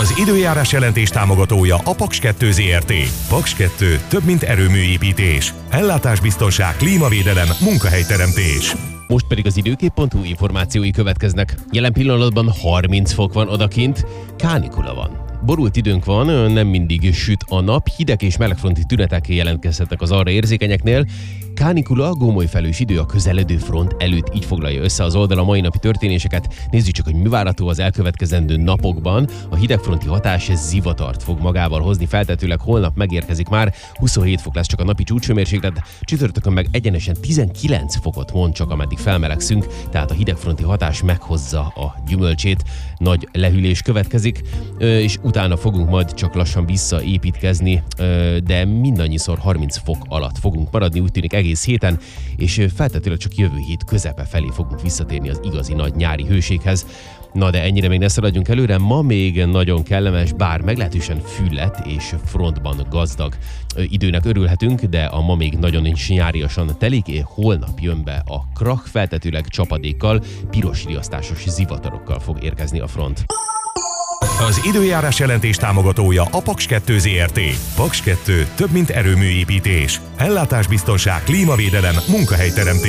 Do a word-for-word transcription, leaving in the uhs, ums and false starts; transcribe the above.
Az időjárás jelentés támogatója a Paks kettő Zrt. Paks kettő több, mint erőműépítés. Ellátásbiztonság, klímavédelem, munkahelyteremtés. Most pedig az időkép pont hu információi következnek. Jelen pillanatban harminc fok van odakint, kánikula van. Borult időnk van, nem mindig süt a nap, hideg és melegfronti tünetek jelentkezhetnek az arra érzékenyeknél. Kánikula, gómolyfelhős idő a közeledő front előtt, így foglalja össze az oldal a mai napi történéseket. Nézzük csak, hogy mi várható az elkövetkezendő napokban. A hidegfronti hatás zivatart fog magával hozni, feltetőleg holnap megérkezik már, huszonhét fok lesz csak a napi csúcshőmérséklet, csütörtökön meg egyenesen tizenkilenc fokot mond csak, ameddig felmelegszünk, tehát a hidegfronti hatás meghozza a gyümölcsét. Nagy lehűlés következik, és utána fogunk majd csak lassan visszaépítkezni, de mindannyiszor harminc fok alatt fogunk maradni, úgy tűnik egész héten, és feltetőleg csak jövő hét közepe felé fogunk visszatérni az igazi nagy nyári hőséghez. Na de ennyire még ne szaladjunk előre, ma még nagyon kellemes, bár meglehetősen füllet és frontban gazdag időnek örülhetünk, de a ma még nagyon is nyáriasan telik, és holnap jön be a krach, feltetőleg csapadékkal, piros riasztásos zivatarokkal fog érkezni a front. Az időjárás jelentés támogatója a Paks kettő Zrt. Paks kettő több, mint erőműépítés. Ellátásbiztonság, klímavédelem, munkahelyteremtés.